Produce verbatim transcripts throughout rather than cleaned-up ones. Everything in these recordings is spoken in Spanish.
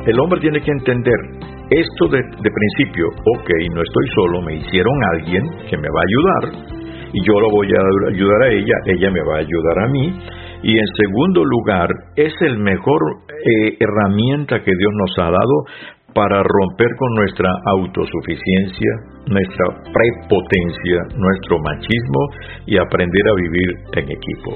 el hombre tiene que entender esto de, de principio. Ok, no estoy solo, me hicieron alguien que me va a ayudar, y yo lo voy a ayudar a ella, ella me va a ayudar a mí. Y en segundo lugar, es el mejor eh, herramienta que Dios nos ha dado para romper con nuestra autosuficiencia, nuestra prepotencia, nuestro machismo y aprender a vivir en equipo.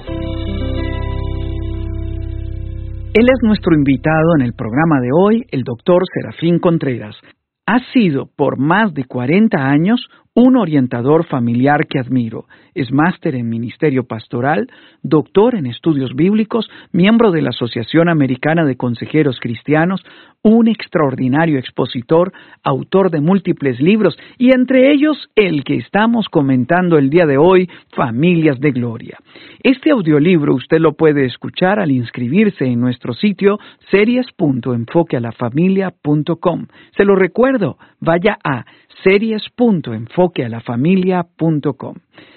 Él es nuestro invitado en el programa de hoy, el doctor Serafín Contreras. Ha sido por más de cuarenta años un orientador familiar que admiro. Es máster en Ministerio Pastoral, doctor en Estudios Bíblicos, miembro de la Asociación Americana de Consejeros Cristianos, un extraordinario expositor, autor de múltiples libros y entre ellos el que estamos comentando el día de hoy, Familias de Gloria. Este audiolibro usted lo puede escuchar al inscribirse en nuestro sitio series punto enfoque a la familia punto com. Se lo recuerdo, vaya a series punto enfoque a la familia punto com.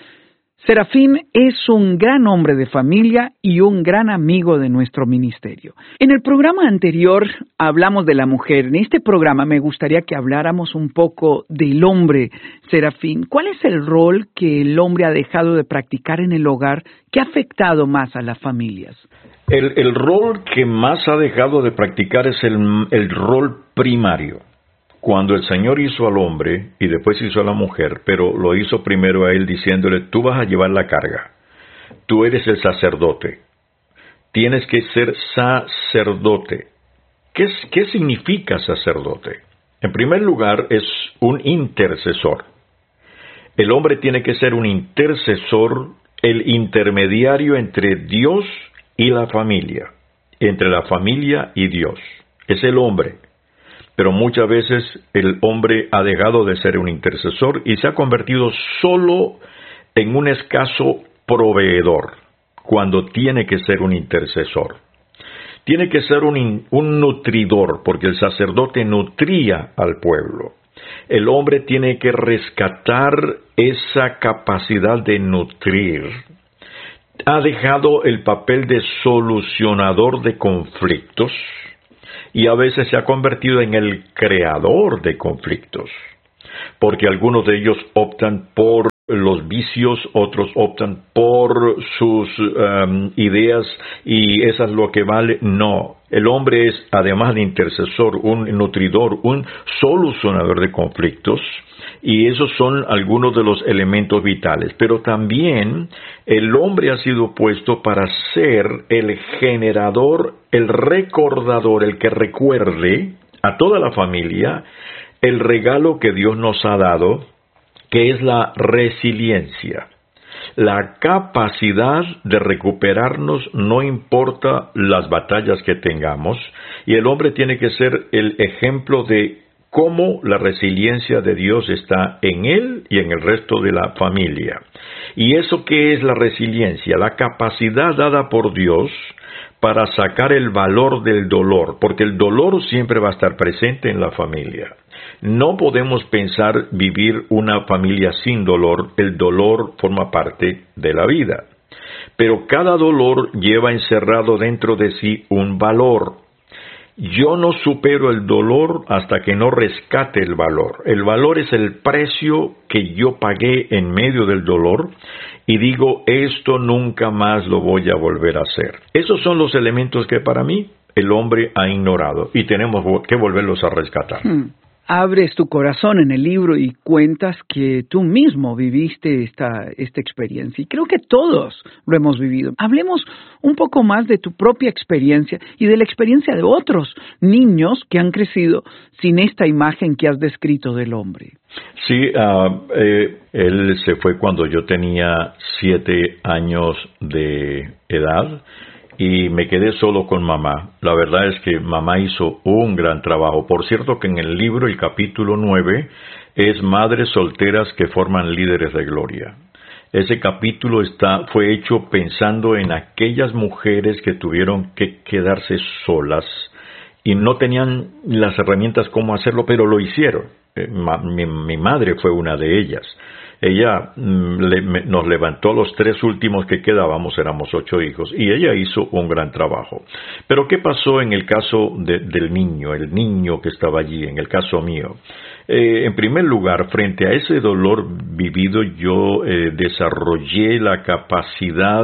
Serafín es un gran hombre de familia y un gran amigo de nuestro ministerio. En el programa anterior hablamos de la mujer. En este programa me gustaría que habláramos un poco del hombre. Serafín, ¿cuál es el rol que el hombre ha dejado de practicar en el hogar que ha afectado más a las familias? El, el rol que más ha dejado de practicar es el, el rol primario. Cuando el Señor hizo al hombre y después hizo a la mujer, pero lo hizo primero a él diciéndole, tú vas a llevar la carga, tú eres el sacerdote, tienes que ser sacerdote. ¿Qué, qué significa sacerdote? En primer lugar, es un intercesor. El hombre tiene que ser un intercesor, el intermediario entre Dios y la familia, entre la familia y Dios. Es el hombre. Pero muchas veces el hombre ha dejado de ser un intercesor y se ha convertido solo en un escaso proveedor, cuando tiene que ser un intercesor. Tiene que ser un, un nutridor, porque el sacerdote nutría al pueblo. El hombre tiene que rescatar esa capacidad de nutrir. Ha dejado el papel de solucionador de conflictos, y a veces se ha convertido en el creador de conflictos, porque algunos de ellos optan por los vicios, otros optan por sus um, ideas y eso es lo que vale. No, el hombre es, además de intercesor, un nutridor, un solucionador de conflictos, y esos son algunos de los elementos vitales. Pero también el hombre ha sido puesto para ser el generador, el recordador, el que recuerde a toda la familia el regalo que Dios nos ha dado, que es la resiliencia, la capacidad de recuperarnos no importa las batallas que tengamos, y el hombre tiene que ser el ejemplo de cómo la resiliencia de Dios está en él y en el resto de la familia. ¿Y eso qué es la resiliencia? La capacidad dada por Dios para sacar el valor del dolor, porque el dolor siempre va a estar presente en la familia. No podemos pensar vivir una familia sin dolor. El dolor forma parte de la vida. Pero cada dolor lleva encerrado dentro de sí un valor. Yo no supero el dolor hasta que no rescate el valor. El valor es el precio que yo pagué en medio del dolor y digo, esto nunca más lo voy a volver a hacer. Esos son los elementos que para mí el hombre ha ignorado y tenemos que volverlos a rescatar. Hmm. Abres tu corazón en el libro y cuentas que tú mismo viviste esta, esta experiencia. Y creo que todos lo hemos vivido. Hablemos un poco más de tu propia experiencia y de la experiencia de otros niños que han crecido sin esta imagen que has descrito del hombre. Sí, uh, eh, él se fue cuando yo tenía siete años de edad. Y me quedé solo con mamá. La verdad es que mamá hizo un gran trabajo. Por cierto que en el libro, el capítulo nueve, es Madres Solteras que Forman Líderes de Gloria. Ese capítulo está, fue hecho pensando en aquellas mujeres que tuvieron que quedarse solas y no tenían las herramientas cómo hacerlo, pero lo hicieron. Eh, ma, mi, mi madre fue una de ellas. Ella mm, le, me, nos levantó los tres últimos que quedábamos, éramos ocho hijos, y ella hizo un gran trabajo. Pero ¿qué pasó en el caso de, del niño, el niño que estaba allí, en el caso mío? Eh, en primer lugar, frente a ese dolor vivido, yo eh, desarrollé la capacidad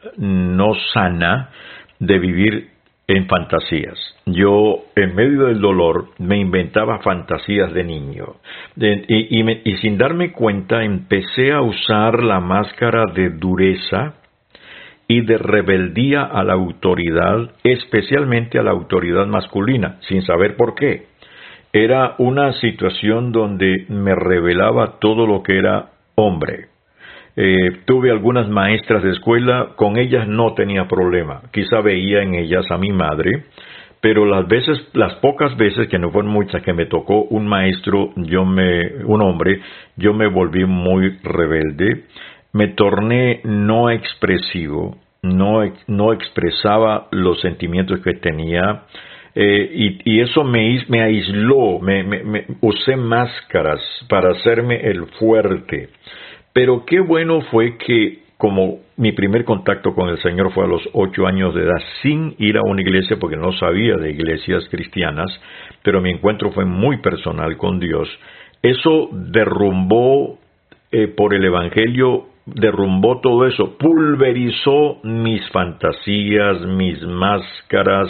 no sana de vivir en fantasías. Yo, en medio del dolor, me inventaba fantasías de niño. De, y, y, me, y sin darme cuenta, empecé a usar la máscara de dureza y de rebeldía a la autoridad, especialmente a la autoridad masculina, sin saber por qué. Era una situación donde me revelaba todo lo que era hombre. Eh, tuve algunas maestras de escuela, con ellas no tenía problema. Quizá veía en ellas a mi madre, pero las veces, las pocas veces, que no fueron muchas, que me tocó un maestro, yo me, un hombre, yo me volví muy rebelde, me torné no expresivo, no, no expresaba los sentimientos que tenía. Eh, y, y eso me, me aisló, me, me, me usé máscaras para hacerme el fuerte. Pero qué bueno fue que, como mi primer contacto con el Señor fue a los ocho años de edad, sin ir a una iglesia, porque no sabía de iglesias cristianas, pero mi encuentro fue muy personal con Dios. Eso derrumbó, eh, por el Evangelio, derrumbó todo eso, pulverizó mis fantasías, mis máscaras,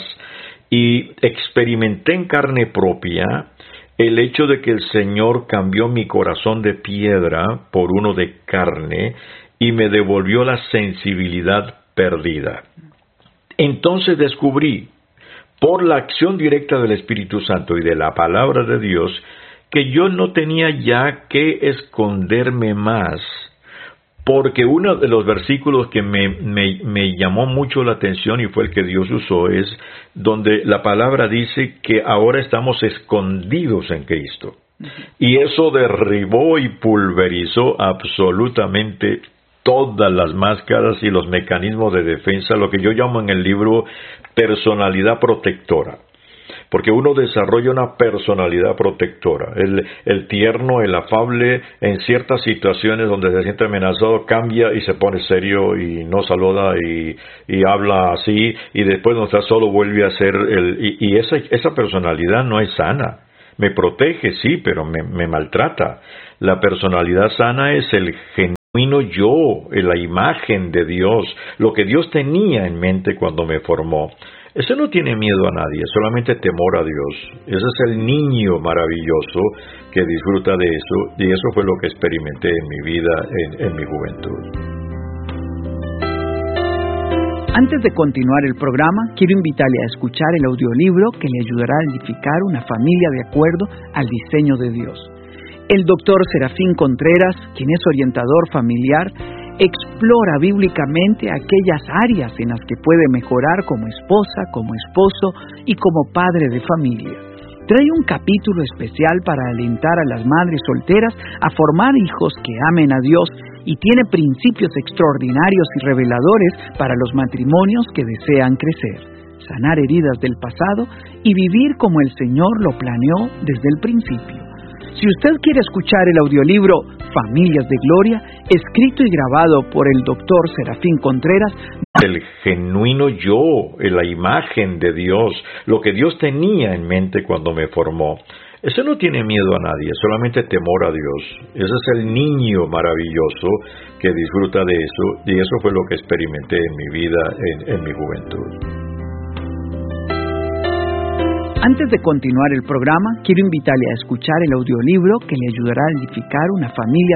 y experimenté en carne propia el hecho de que el Señor cambió mi corazón de piedra por uno de carne y me devolvió la sensibilidad perdida. Entonces descubrí, por la acción directa del Espíritu Santo y de la palabra de Dios, que yo no tenía ya que esconderme más, porque uno de los versículos que me, me, me llamó mucho la atención y fue el que Dios usó es donde la palabra dice que ahora estamos escondidos en Cristo. Y eso derribó y pulverizó absolutamente todas las máscaras y los mecanismos de defensa, lo que yo llamo en el libro personalidad protectora. Porque uno desarrolla una personalidad protectora. El, el tierno, el afable, en ciertas situaciones donde se siente amenazado, cambia y se pone serio y no saluda y, y habla así, y después no está solo, vuelve a ser el... Y, y esa, esa personalidad no es sana. Me protege, sí, pero me, me maltrata. La personalidad sana es el genuino yo, la imagen de Dios, lo que Dios tenía en mente cuando me formó. Ese no tiene miedo a nadie, solamente temor a Dios. Ese es el niño maravilloso que disfruta de eso, y eso fue lo que experimenté en mi vida, en, en mi juventud. Antes de continuar el programa, quiero invitarle a escuchar el audiolibro que le ayudará a edificar una familia de acuerdo al diseño de Dios. El doctor Serafín Contreras, quien es orientador familiar, explora bíblicamente aquellas áreas en las que puede mejorar como esposa, como esposo y como padre de familia. Trae un capítulo especial para alentar a las madres solteras a formar hijos que amen a Dios y tiene principios extraordinarios y reveladores para los matrimonios que desean crecer, sanar heridas del pasado y vivir como el Señor lo planeó desde el principio. Si usted quiere escuchar el audiolibro Familias de Gloria, escrito y grabado por el doctor Serafín Contreras, el genuino yo, la imagen de Dios, lo que Dios tenía en mente cuando me formó. Ese no tiene miedo a nadie, solamente temor a Dios. Ese es el niño maravilloso que disfruta de eso, y eso fue lo que experimenté en mi vida, en, en mi juventud. Antes de continuar el programa, quiero invitarle a escuchar el audiolibro que le ayudará a edificar una familia